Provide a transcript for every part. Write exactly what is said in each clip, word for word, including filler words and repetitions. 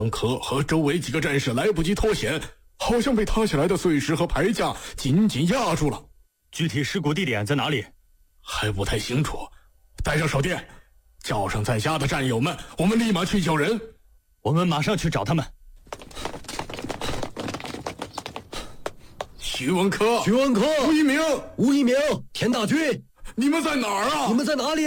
可和周围几个战士来不及脱险，好像被塌下来的碎石和牌架紧紧压住了。 具体事故地点在哪里？ 还不太清楚。带上手电，叫上在家的战友们，我们立马去救人。 我们马上去找他们。 徐文科， 徐文科， 吴一鸣， 吴一鸣，田大军， 你们在哪儿啊？ 你们在哪里？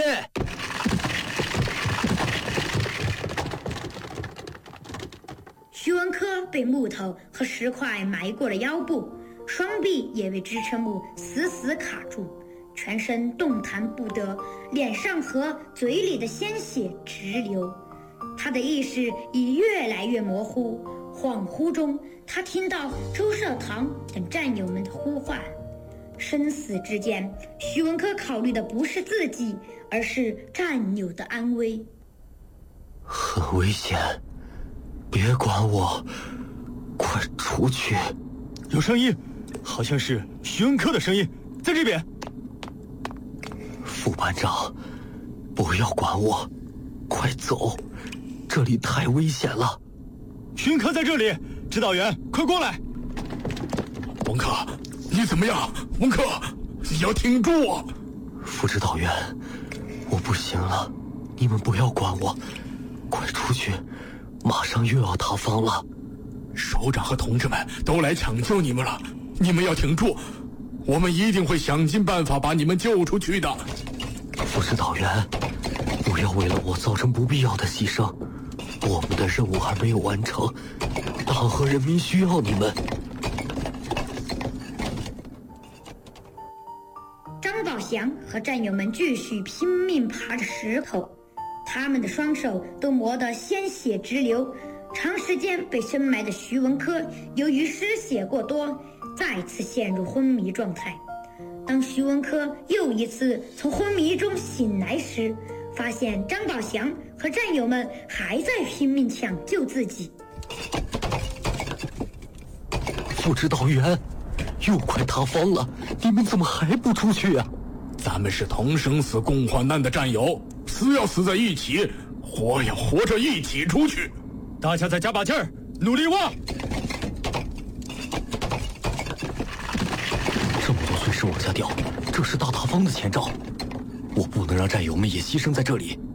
徐文科被木头和石块埋过了腰部，双臂也被支撑木死死卡住，全身动弹不得，脸上和嘴里的鲜血直流。他的意识已越来越模糊，恍惚中他听到周少棠等战友们的呼唤。生死之间，徐文科考虑的不是自己，而是战友的安危。 很危险，别管我，快出去！ 有声音，好像是徐文科的声音，在这边。 副班长，不要管我，快走，这里太危险了。 徐文科在这里，指导员，快过来！ 文科，你怎么样？文科，你要挺住啊！ 副指导员，我不行了，你们不要管我，快出去，马上又要塌方了。 首长和同志们都来抢救你们了，你们要挺住，我们一定会想尽办法把你们救出去的。 副指导员，不要为了我造成不必要的牺牲，我们的任务还没有完成，党和人民需要你们。 张宝祥和战友们继续拼命爬着石头，他们的双手都磨得鲜血直流。长时间被深埋的徐文科由于失血过多，再次陷入昏迷状态。当徐文科又一次从昏迷中醒来时，发现张宝祥和战友们还在拼命抢救自己。 副指导员，又快塌方了，你们怎么还不出去啊？ 咱们是同生死共患难的战友，死要死在一起，活要活着一起出去。 大家再加把劲儿，努力挖！ 这么多碎石往下掉，这是大塌方的前兆，我不能让战友们也牺牲在这里。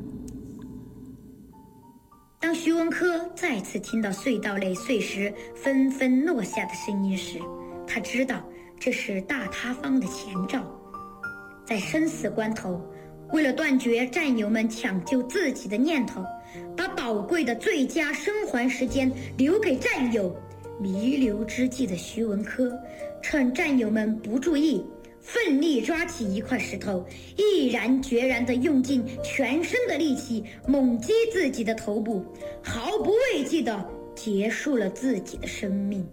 当徐文科再次听到隧道内碎石纷纷落下的声音时，他知道这是大塌方的前兆。在生死关头，为了断绝战友们抢救自己的念头，把宝贵的最佳生还时间留给战友，弥留之际的徐文科趁战友们不注意，奋力抓起一块石头，毅然决然地用尽全身的力气猛击自己的头部，毫不畏惧地结束了自己的生命。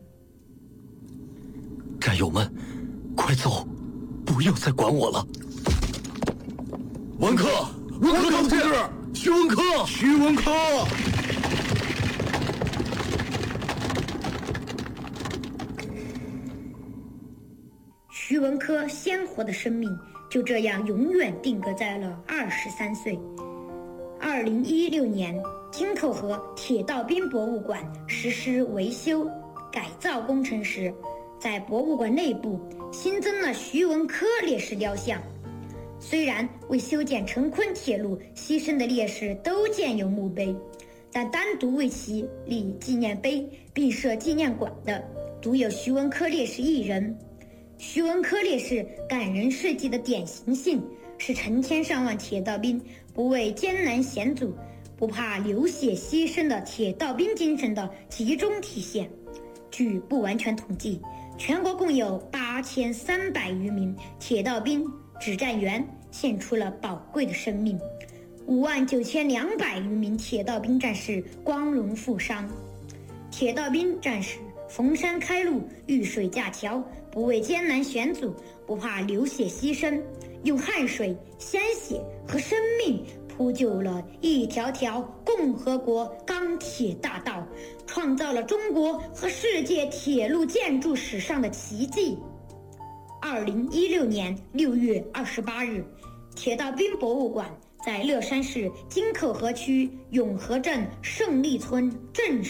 战友们，快走，不要再管我了。 文科，文科同志，徐文科，徐文科。 徐文科鲜活的生命就这样永远定格在了二十三岁。二零一六年，京口河铁道兵博物馆实施维修改造工程时，在博物馆内部新增了徐文科烈士雕像。虽然为修建成昆铁路牺牲的烈士都建有墓碑，但单独为其立纪念碑并设纪念馆的独有徐文科烈士一人。徐文科烈士感人事迹的典型性是成千上万铁道兵不畏艰难险阻，不怕流血牺牲的铁道兵精神的集中体现。据不完全统计，全国共有八千三百余名铁道兵指战员献出了宝贵的生命，五万九千两百余名铁道兵战士光荣负伤。铁道兵战士逢山开路，遇水架桥，不畏艰难险阻，不怕流血牺牲，用汗水、鲜血和生命铺就了一条条共和国钢铁大道，创造了中国和世界铁路建筑史上的奇迹。二零一六年六月二十八日，铁道兵博物馆在乐山市金口河区永和镇胜利村正式